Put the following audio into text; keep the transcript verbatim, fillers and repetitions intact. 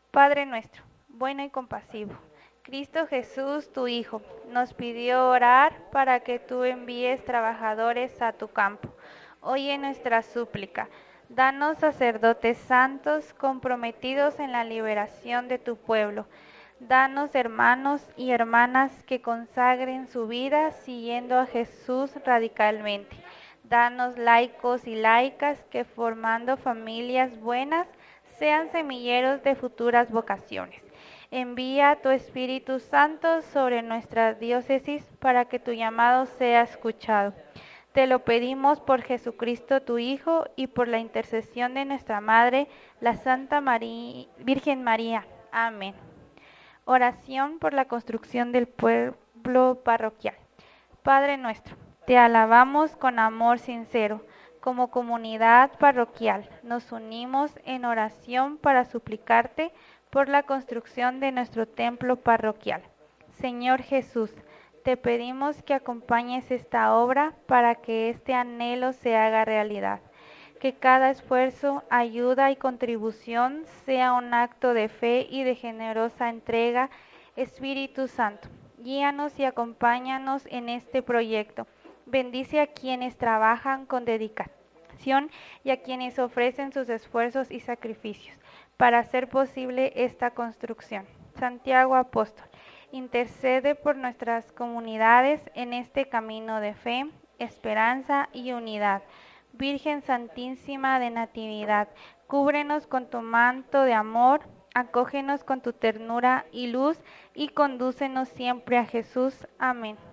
Padre nuestro, bueno y compasivo, Cristo Jesús, tu Hijo, nos pidió orar para que tú envíes trabajadores a tu campo. Oye nuestra súplica. Danos sacerdotes santos comprometidos en la liberación de tu pueblo. Danos hermanos y hermanas que consagren su vida siguiendo a Jesús radicalmente. Danos laicos y laicas que formando familias buenas sean semilleros de futuras vocaciones. Envía tu Espíritu Santo sobre nuestra diócesis para que tu llamado sea escuchado. Te lo pedimos por Jesucristo tu Hijo y por la intercesión de nuestra Madre, la Santa María, Virgen María. Amén. Oración por la construcción del pueblo parroquial. Padre nuestro, te alabamos con amor sincero. Como comunidad parroquial, nos unimos en oración para suplicarte por la construcción de nuestro templo parroquial. Señor Jesús, te pedimos que acompañes esta obra para que este anhelo se haga realidad. Que cada esfuerzo, ayuda y contribución sea un acto de fe y de generosa entrega. Espíritu Santo, guíanos y acompáñanos en este proyecto. Bendice a quienes trabajan con dedicación y a quienes ofrecen sus esfuerzos y sacrificios para hacer posible esta construcción. Santiago Apóstol, intercede por nuestras comunidades en este camino de fe, esperanza y unidad. Virgen Santísima de Natividad, cúbrenos con tu manto de amor, acógenos con tu ternura y luz, y condúcenos siempre a Jesús. Amén.